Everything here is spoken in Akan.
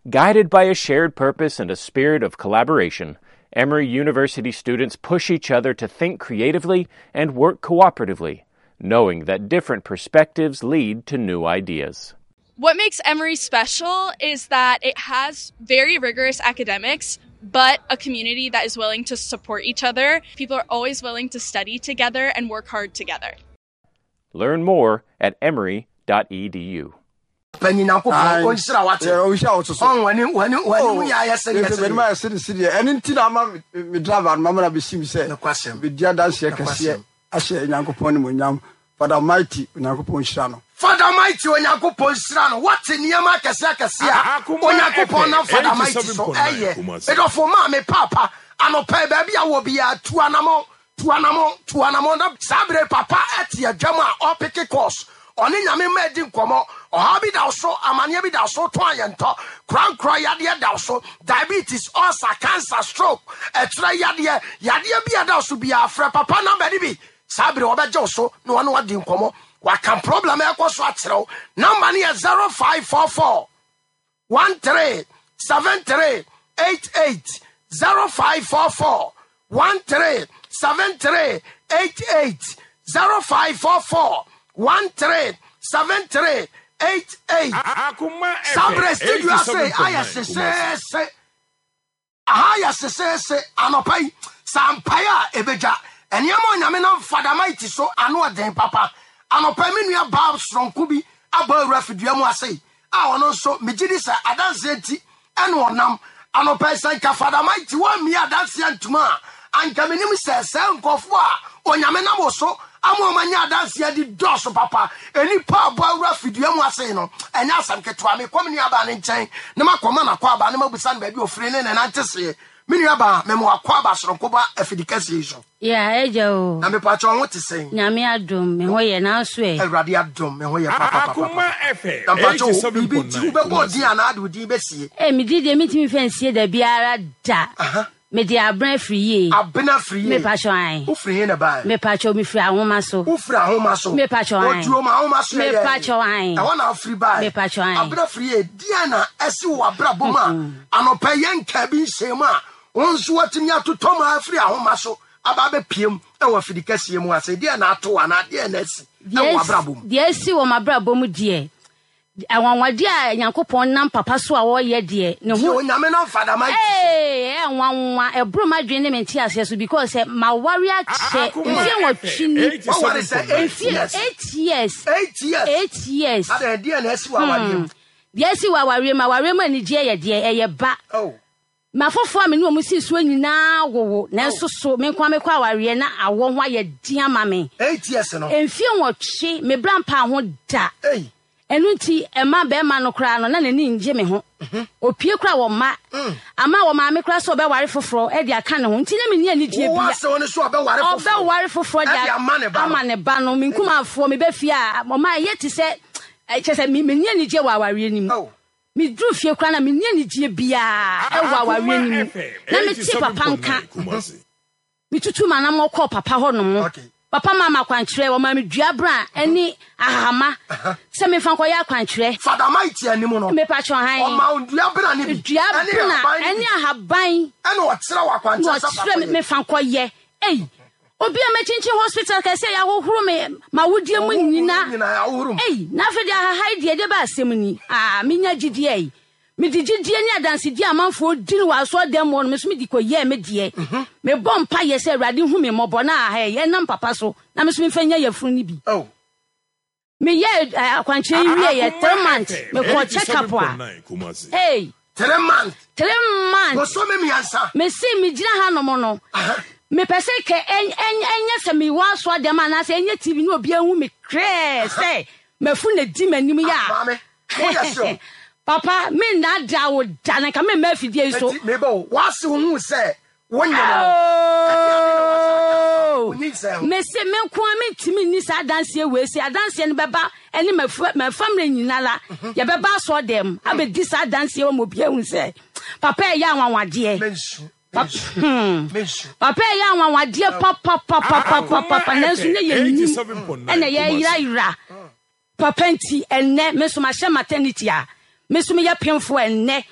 Guided by a shared purpose and a spirit of collaboration, Emory University students push each other to think creatively and work cooperatively, knowing that different perspectives lead to new ideas. What makes Emory special is that it has very rigorous academics, but a community that is willing to support each other. People are always willing to study together and work hard together. Learn more at emory.edu. Father Mighty, Father Mighty, Onyankopon Srano, what in Yama Kasia, Onyankopon, Father Mighty, so it of for mammy, papa, and no pay baby, I will be a tuanamo, Sabre papa at your Jama or picky course, on in Yami Medin Como, or Habby Dowso, Amaniabi Dowso, Twayanto, Crown Cryadia Dowso, diabetes, ulcer, cancer, stroke, a triadia, Yadia Biadowso be a fra papa number. Sabre Obajoso, no one what dim como. What can problem equals what number near 0544 137388 0544 137388 0544 137388 Sabre studio say I say I say anopai sampaya ebeja and yamo nyamena Father Mighty so anu den papa anopaminu aba stronko bi aba refidua mu ase a ono so megidi sa adanse enti ene onam anopa sanka Father Mighty wa mi adanse antuma anka menim se nkofo a onyame na boso amomanya adanse adi doso papa eni pa aba refidua mu ase no enya asam ketwa me komni aba ne nchen na makoma na kwa aba na mabusa na ba bi ofire ne na ntese mini aba memo akwa ba stronko ba afidikasi so ejo na me pa cho won te sen nyame adom me hoye na so e Awurade adom me hoye papa na pa cho bi ti ube bo di ana adu di besie me di de mitimi fansie da biara da me di abran friye me pa cho an wo friye na ba me pa cho me fri ahoma so wo fri ahoma so me pa cho an o duro ma ahoma so me pa cho an e wona fri ba me pa cho an abra friye di ana esi wo abra boma anopa yenka bi nsem a onso watimi atoto ma fri ahoma so ababe piem e wa fidikasie mu ase de na ato ana de na asi e wa abrabom de asi wo mabrabom de awanwade a Nyankopon nam papa so a wo ye de ne ho onyame na Father Mighty wanwa ebro madwene me nti ase so because ma warrior che nfie wo twini 8 years ada de na asi wa warrior de asi wa warrior ma ni je ye de eye ba ma fofo a me no mu si so nyina wowo na so so me kwa aware na awo ho aye dia ma me 8 years no enfie wotwe me brampa ho da enu nti ema be ma no kra no na nani nje me ho opie kra wo ma ama wo ma me kra so be ware foforo e dia ka ne ho nti na me ni ani die bia wo se woni so be ware foforo dia ama ne ba no me nkuma afo me be fie a mo ma ye ti se chese me ni ani die wa aware ni mu mi dru fie kra na me ni anigye bia e wa wawe ni na me ti papa nka mi tutu ma na mo call papa ho no mo papa mama kwankyere wo ma me dua bra ani ahama se me fan koya kwankyere Father Mighty animu no me pa cho han o ma dua bra ni dua bra ani ahaban ene o kire wa kwankyere sa me fan koye obi a mechinchi hospital ka se ya hohuru me ma wodie mu nyina na fe dia haide de ba asem ni menya gidie me digidie ni adanse di amanfo di ni waso dem mo me so me di ko ye me die me bom pa ye se Awurade hu me mobo na ye nam papa so na me so me fanya ye furu ni bi me ye akwanche wie ye 3 months me ko check up a 3 months go so me miansa me si me gira ha no mo no me pese ke enya se me wa so dem ana se enya TV ni obi ahu me kre se me fu na di manim ya papa me na da wo da na ka me ma fidie so me bo wa se hu se wonya me se me ko me timi ni sa danse we se adanse ne beba eni ma family nyina la ye beba so dem abedi sa danse wo mo bi ahu se papa ya anwanwade papa ya anwanwade papa na so ne ye ni ene ye ira papa nti enne me so ma hye maternity a me so me ya pemfo enne